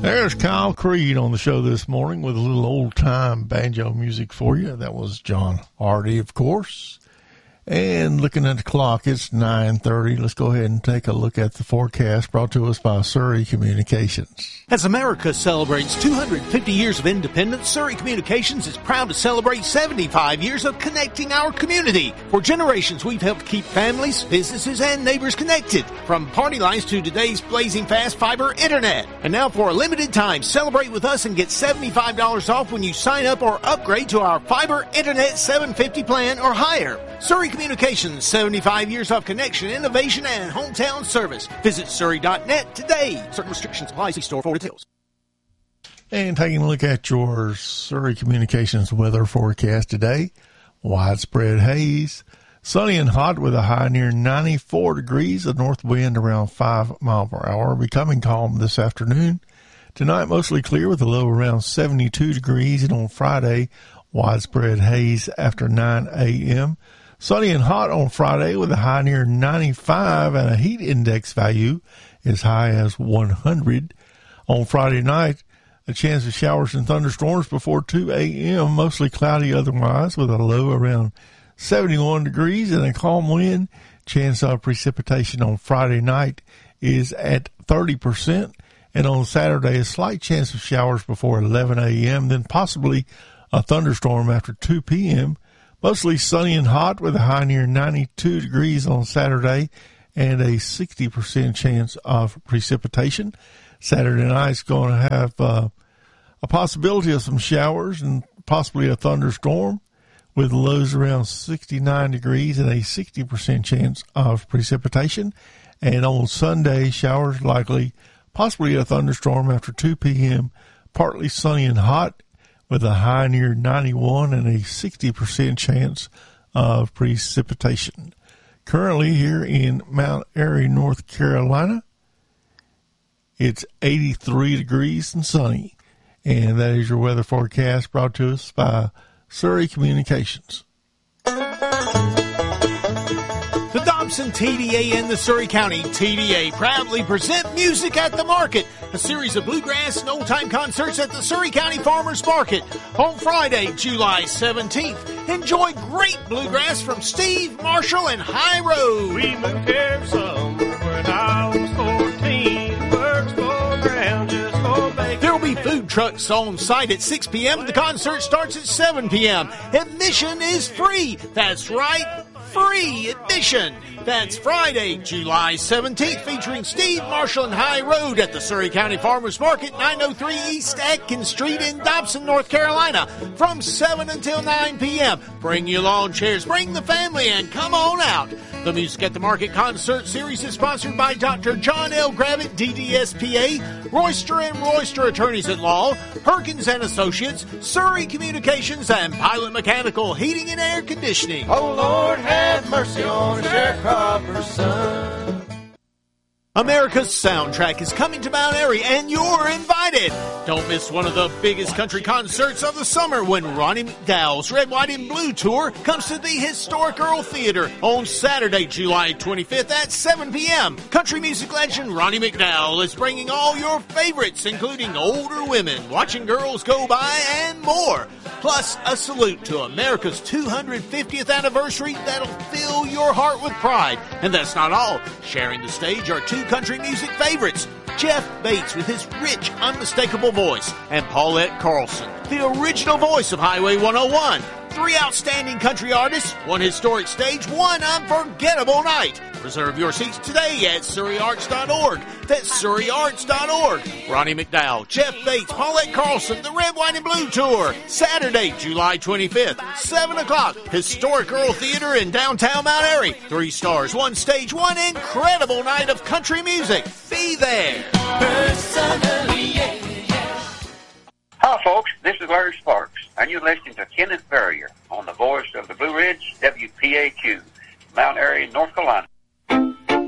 There's Kyle Creed on the show this morning with a little old-time banjo music for you. That was John Hardy, of course. And looking at the clock, it's 9:30. Let's go ahead and take a look at the forecast brought to us by Surrey Communications. As America celebrates 250 years of independence, Surrey Communications is proud to celebrate 75 years of connecting our community. For generations, we've helped keep families, businesses, and neighbors connected. From party lines to today's blazing fast fiber internet. And now for a limited time, celebrate with us and get $75 off when you sign up or upgrade to our fiber internet 750 plan or higher. Surrey Communications, 75 years of connection, innovation, and hometown service. Visit surrey.net today. Certain restrictions apply. See store for details. And taking a look at your Surrey Communications weather forecast today, widespread haze, sunny and hot with a high near 94 degrees, a north wind around 5 miles per hour, becoming calm this afternoon. Tonight, mostly clear with a low around 72 degrees, and on Friday, widespread haze after 9 a.m. Sunny and hot on Friday with a high near 95 and a heat index value as high as 100. On Friday night, a chance of showers and thunderstorms before 2 a.m., mostly cloudy otherwise with a low around 71 degrees and a calm wind. Chance of precipitation on Friday night is at 30%. And on Saturday, a slight chance of showers before 11 a.m., then possibly a thunderstorm after 2 p.m., mostly sunny and hot with a high near 92 degrees on Saturday and a 60% chance of precipitation. Saturday night's going to have a possibility of some showers and possibly a thunderstorm with lows around 69 degrees and a 60% chance of precipitation. And on Sunday, showers likely, possibly a thunderstorm after 2 p.m., partly sunny and hot, with a high near 91 and a 60% chance of precipitation. Currently here in Mount Airy, North Carolina, it's 83 degrees and sunny. And that is your weather forecast brought to us by Surrey Communications. The Dobson TDA and the Surrey County TDA proudly present Music at the Market, a series of bluegrass and old-time concerts at the Surrey County Farmers Market on Friday, July 17th. Enjoy great bluegrass from Steve, Marshall, and High Road. We moved here somewhere when I was 14. Works for ground just for bacon. There will be food trucks on site at 6 p.m. The concert starts at 7 p.m. Admission is free. That's right. Free admission. That's Friday, July 17th, featuring Steve, Marshall, and High Road at the Surrey County Farmers Market, 903 East Atkins Street in Dobson, North Carolina, from 7 until 9 p.m. Bring your lawn chairs, bring the family, and come on out. The Music at the Market concert series is sponsored by Dr. John L. Gravitt, DDSPA, Royster and Royster Attorneys at Law, Perkins and Associates, Surrey Communications, and Pilot Mechanical Heating and Air Conditioning. Oh, Lord, have mercy on Sharecropper's son. America's Soundtrack is coming to Mount Airy, and you're invited. Don't miss one of the biggest country concerts of the summer when Ronnie McDowell's Red, White, and Blue Tour comes to the historic Earl Theater on Saturday, July 25th at 7 p.m. Country music legend Ronnie McDowell is bringing all your favorites, including Older Women, Watching Girls Go By, and more. Plus, a salute to America's 250th anniversary that'll fill your heart with pride. And that's not all. Sharing the stage are two country music favorites, Jeff Bates with his rich, unmistakable voice, and Paulette Carlson, the original voice of Highway 101. Three outstanding country artists, one historic stage, one unforgettable night. Reserve your seats today at surreyarts.org. That's surreyarts.org. Ronnie McDowell, Jeff Bates, Paulette Carlson, the Red, White, and Blue Tour. Saturday, July 25th, 7 o'clock. Historic Earl Theater in downtown Mount Airy. 3 stars, 1 stage, 1 incredible night of country music. Be there. Personally, yeah. Hi, folks. This is Larry Sparks, and you're listening to Kenneth Ferrier on the voice of the Blue Ridge, WPAQ, Mount Airy, North Carolina.